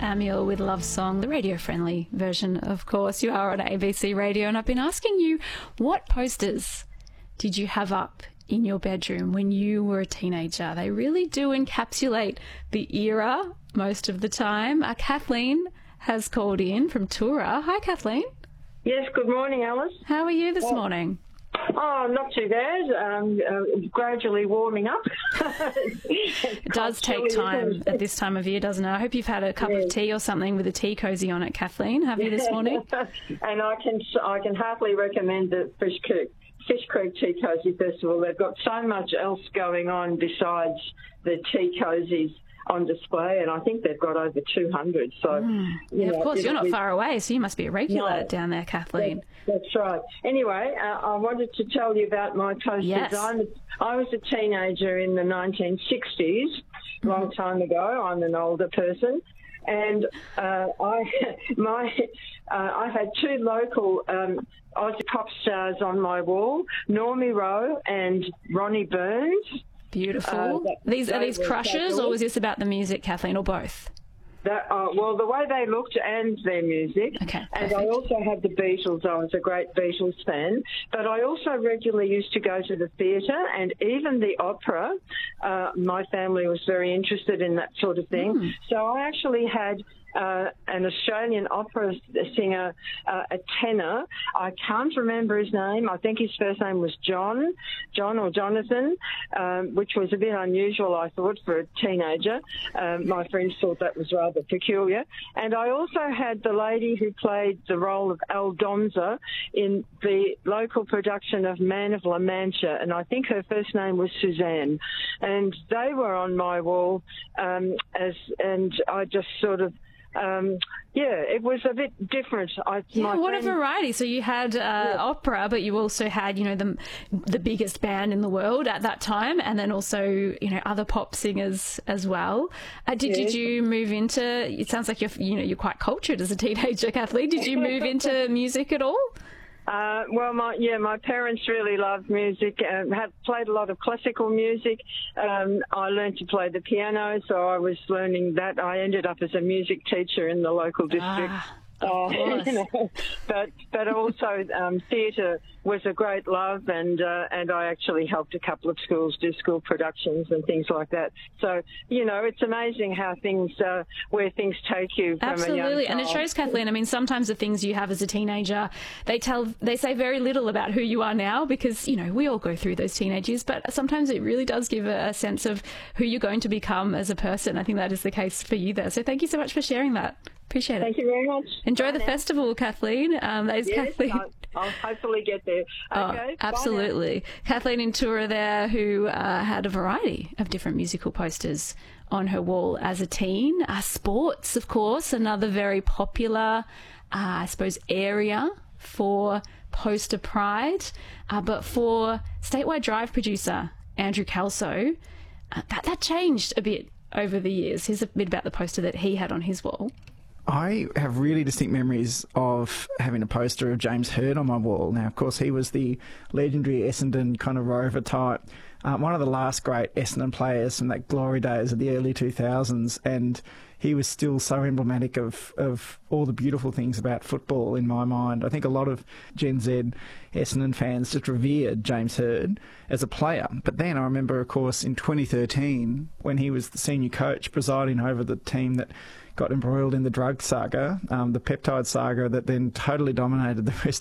Amiel with Love Song, the radio-friendly version, of course. You are on ABC Radio, and I've been asking you, what posters did you have up in your bedroom when you were a teenager? They really do encapsulate the era most of the time. Kathleen has called in from Tura. Hi, Kathleen. Yes, good morning, Alice. How are you this morning? Oh, not too bad. Gradually warming up. It does take time at this time of year, doesn't it? I hope you've had a cup of tea or something with a tea cozy on it, Kathleen. Have you this morning? And I can heartily recommend the Fish Creek Tea Cozy Festival. They've got so much else going on besides the tea cozies on display, and I think they've got over 200. So, of course, you're not far away, so you must be a regular down there, Kathleen. That's right. Anyway, I wanted to tell you about my posters. Yes. I was a teenager in the 1960s, long time ago. I'm an older person. And I had two local Aussie pop stars on my wall, Normie Rowe and Ronnie Burns. Beautiful. Are these crushes, or was this about the music, Kathleen, or both? Well, the way they looked and their music. Okay, and I also had the Beatles. I was a great Beatles fan. But I also regularly used to go to the theatre and even the opera. My family was very interested in that sort of thing. So I actually had an Australian opera singer, a tenor. I can't remember his name. I think his first name was John or Jonathan, which was a bit unusual, I thought, for a teenager. My friends thought that was rather peculiar. And I also had the lady who played the role of Aldonza in the local production of Man of La Mancha, and I think her first name was Suzanne. And they were on my wall, and I just sort of it was a bit different. What a variety. So you had opera, but you also had, the biggest band in the world at that time, and then also, other pop singers as well. Did you move into, it sounds like you're quite cultured as a teenager, Kathleen. Did you move into music at all? Well, my parents really loved music and have played a lot of classical music. I learned to play the piano, so I was learning that. I ended up as a music teacher in the local district. But also theatre was a great love, and I actually helped a couple of schools do school productions and things like that. So it's amazing how where things take you. From Absolutely, a young child. And it shows, Kathleen. I mean, sometimes the things you have as a teenager, they say very little about who you are now, because we all go through those teenage years. But sometimes it really does give a sense of who you're going to become as a person. I think that is the case for you there. So thank you so much for sharing that. Appreciate it. Thank you very much. Enjoy the festival, Kathleen. That is Kathleen. I'll hopefully get there. Okay, absolutely. Kathleen in Tura there, who had a variety of different musical posters on her wall as a teen. Sports, of course, another very popular, area for poster pride. But for Statewide Drive producer Andrew Kelso, that changed a bit over the years. Here's a bit about the poster that he had on his wall. I have really distinct memories of having a poster of James Hird on my wall. Now, of course, he was the legendary Essendon kind of rover type, one of the last great Essendon players from that glory days of the early 2000s, and he was still so emblematic of all the beautiful things about football in my mind. I think a lot of Gen Z Essendon fans just revered James Hird as a player. But then I remember, of course, in 2013, when he was the senior coach presiding over the team that got embroiled in the drug saga, the peptide saga that then totally dominated the rest